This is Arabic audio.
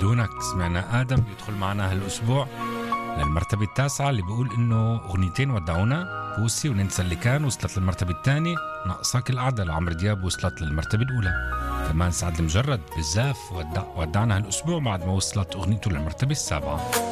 بدونك سمعنا آدم بيدخل معنا هالأسبوع للمرتبة التاسعة اللي بيقول إنه أغنيتين ودعونا، بوسي وننسى اللي كان وصلت للمرتبة الثانية، ناقصاك القعدة لعمرو دياب وصلت للمرتبة الأولى. كمان سعد المجرد بالزاف ودعنا هالأسبوع بعد ما وصلت أغنيته للمرتبة السابعة.